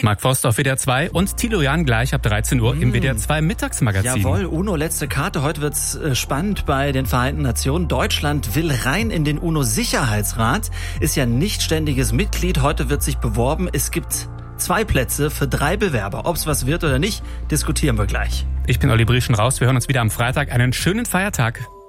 Marc Forst auf WDR 2 und Thilo Jahn gleich ab 13 Uhr im WDR 2 Mittagsmagazin. Jawohl, UNO letzte Karte. Heute wird's spannend bei den Vereinten Nationen. Deutschland will rein in den UNO-Sicherheitsrat, ist ja nicht ständiges Mitglied. Heute wird sich beworben. Es gibt 2 Plätze für 3 Bewerber. Ob's was wird oder nicht, diskutieren wir gleich. Ich bin Olli Brieschen raus. Wir hören uns wieder am Freitag. Einen schönen Feiertag.